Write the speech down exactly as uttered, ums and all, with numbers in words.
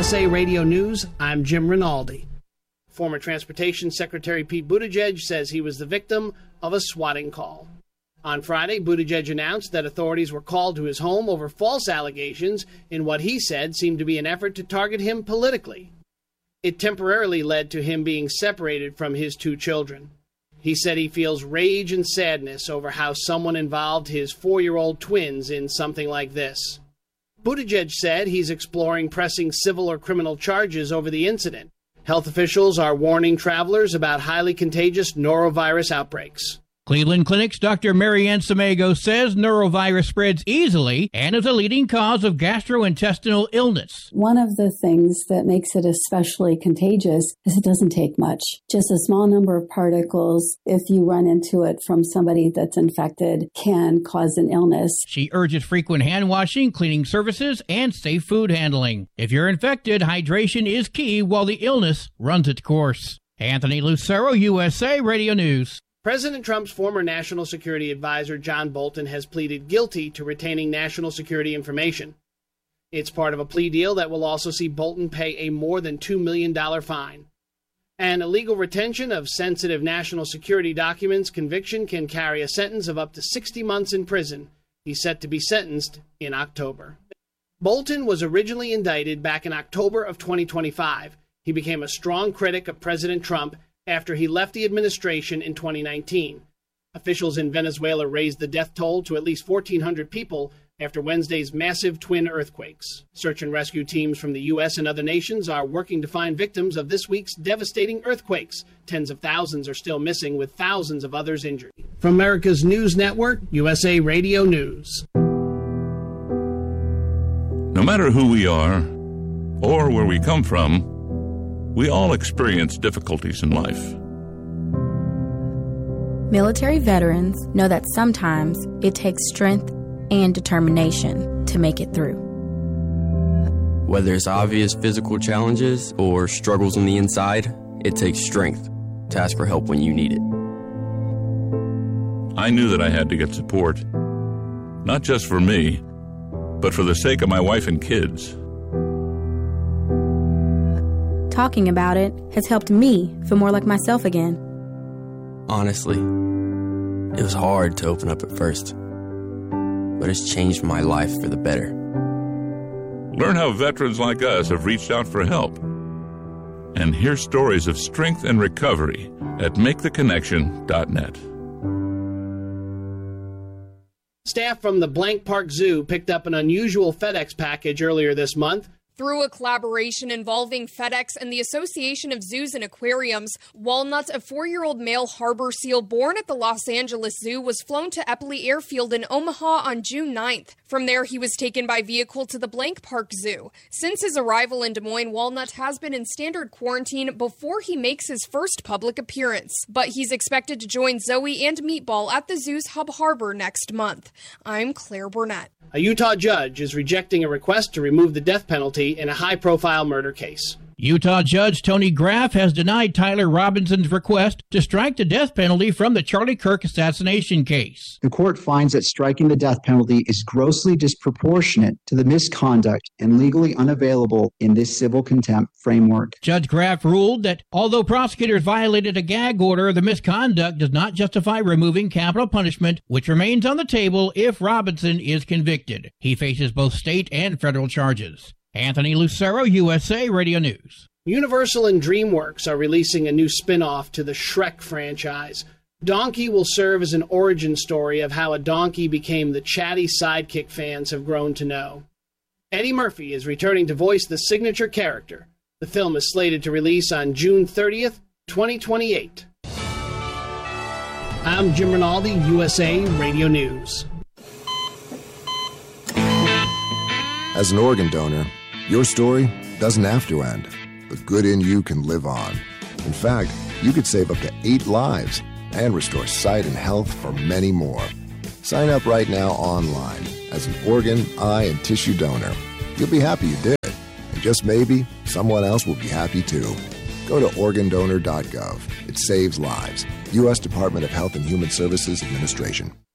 S A Radio News, I'm Jim Rinaldi. Former Transportation Secretary Pete Buttigieg says he was the victim of a swatting call. On Friday, Buttigieg announced that authorities were called to his home over false allegations in what he said seemed to be an effort to target him politically. It temporarily led to him being separated from his two children. He said he feels rage and sadness over how someone involved his four-year-old twins in something like this. Buttigieg said he's exploring pressing civil or criminal charges over the incident. Health officials are warning travelers about highly contagious norovirus outbreaks. Cleveland Clinic's Doctor Marianne Samego says norovirus spreads easily and is a leading cause of gastrointestinal illness. One of the things that makes it especially contagious is it doesn't take much. Just a small number of particles, if you run into it from somebody that's infected, can cause an illness. She urges frequent hand washing, cleaning services, and safe food handling. If you're infected, hydration is key while the illness runs its course. Anthony Lucero, U S A Radio News. President Trump's former national security advisor, John Bolton, has pleaded guilty to retaining national security information. It's part of a plea deal that will also see Bolton pay a more than two million dollars fine. An illegal retention of sensitive national security documents conviction can carry a sentence of up to sixty months in prison. He's set to be sentenced in October. Bolton was originally indicted back in October of twenty twenty-five. He became a strong critic of President Trump after he left the administration in twenty nineteen. Officials in Venezuela raised the death toll to at least fourteen hundred people after Wednesday's massive twin earthquakes. Search and rescue teams from the U S and other nations are working to find victims of this week's devastating earthquakes. Tens of thousands are still missing, with thousands of others injured. From America's News Network, U S A Radio News. No matter who we are or where we come from, we all experience difficulties in life. Military veterans know that sometimes it takes strength and determination to make it through. Whether it's obvious physical challenges or struggles on the inside, it takes strength to ask for help when you need it. I knew that I had to get support, not just for me, but for the sake of my wife and kids. Talking about it has helped me feel more like myself again. Honestly, it was hard to open up at first, but it's changed my life for the better. Learn how veterans like us have reached out for help, and hear stories of strength and recovery at make the connection dot net. Staff from the Blank Park Zoo picked up an unusual FedEx package earlier this month. Through a collaboration involving FedEx and the Association of Zoos and Aquariums, Walnut, a four-year-old male harbor seal born at the Los Angeles Zoo, was flown to Eppley Airfield in Omaha on June ninth. From there, he was taken by vehicle to the Blank Park Zoo. Since his arrival in Des Moines, Walnut has been in standard quarantine before he makes his first public appearance. But he's expected to join Zoe and Meatball at the zoo's Hub Harbor next month. I'm Claire Burnett. A Utah judge is rejecting a request to remove the death penalty in a high-profile murder case. Utah Judge Tony Graff has denied Tyler Robinson's request to strike the death penalty from the Charlie Kirk assassination case. The court finds that striking the death penalty is grossly disproportionate to the misconduct and legally unavailable in this civil contempt framework. Judge Graff ruled that although prosecutors violated a gag order, the misconduct does not justify removing capital punishment, which remains on the table if Robinson is convicted. He faces both state and federal charges. Anthony Lucero, U S A Radio News. Universal and DreamWorks are releasing a new spin-off to the Shrek franchise. Donkey will serve as an origin story of how a donkey became the chatty sidekick fans have grown to know. Eddie Murphy is returning to voice the signature character. The film is slated to release on June thirtieth, twenty twenty-eight. I'm Jim Rinaldi, U S A Radio News. As an organ donor, your story doesn't have to end. The good in you can live on. In fact, you could save up to eight lives and restore sight and health for many more. Sign up right now online as an organ, eye, and tissue donor. You'll be happy you did, and just maybe someone else will be happy too. Go to organ donor dot gov. It saves lives. U S Department of Health and Human Services Administration.